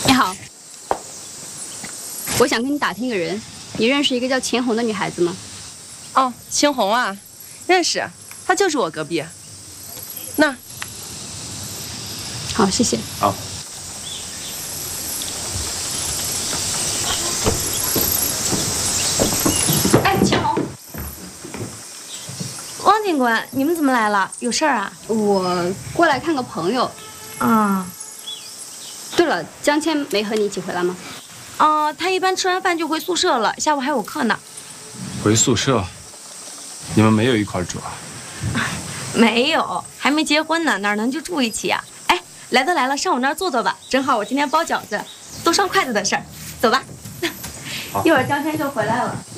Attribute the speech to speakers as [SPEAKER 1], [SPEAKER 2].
[SPEAKER 1] 你好，我想跟你打听一个人，你认识一个叫钱红的女孩子吗？
[SPEAKER 2] 哦，青红啊，认识，她就是我隔壁。那，
[SPEAKER 1] 好，谢谢。
[SPEAKER 3] 好。
[SPEAKER 1] 哎，钱红，
[SPEAKER 4] 汪警官，你们怎么来了？有事儿啊？
[SPEAKER 1] 我过来看个朋友。
[SPEAKER 4] 啊。
[SPEAKER 1] 对了，江谦没和你一起回来吗？
[SPEAKER 4] 他一般吃完饭就回宿舍了，下午还有课呢。
[SPEAKER 3] 回宿舍？你们没有一块住啊？
[SPEAKER 4] 没有，还没结婚呢，哪能就住一起啊？哎，来都来了，上我那儿坐坐吧，正好我今天包饺子，都上筷子的事儿，走吧。一会儿江谦就回来了。